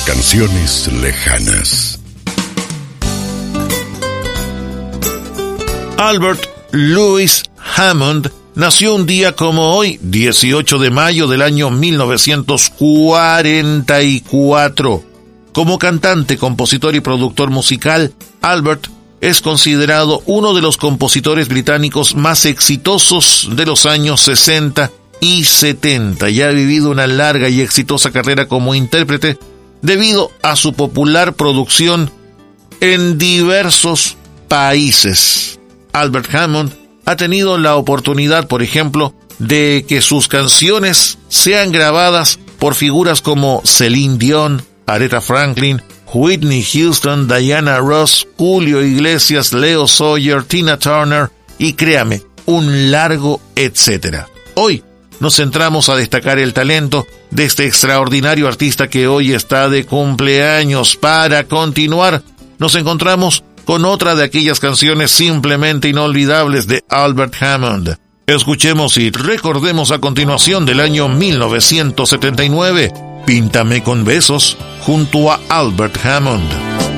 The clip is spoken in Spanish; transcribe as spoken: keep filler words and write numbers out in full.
Canciones lejanas. Albert Louis Hammond nació un día como hoy, dieciocho de mayo del año mil novecientos cuarenta y cuatro. Como cantante, compositor y productor musical, Albert es considerado uno de los compositores británicos más exitosos de los años sesenta y setenta y ha vivido una larga y exitosa carrera como intérprete debido a su popular producción en diversos países. Albert Hammond ha tenido la oportunidad, por ejemplo, de que sus canciones sean grabadas por figuras como Celine Dion, Aretha Franklin, Whitney Houston, Diana Ross, Julio Iglesias, Leo Sayer, Tina Turner y, créame, un largo etcétera. Hoy nos centramos a destacar el talento de este extraordinario artista que hoy está de cumpleaños. Para continuar, nos encontramos con otra de aquellas canciones simplemente inolvidables de Albert Hammond. Escuchemos y recordemos a continuación del año mil novecientos setenta y nueve, Píntame con besos, junto a Albert Hammond.